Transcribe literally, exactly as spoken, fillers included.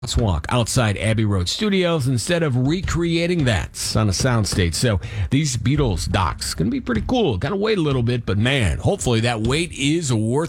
Crosswalk outside Abbey Road Studios instead of recreating that on a soundstage. So these Beatles docs going to be pretty cool. Got to wait a little bit, but man, hopefully that wait is worth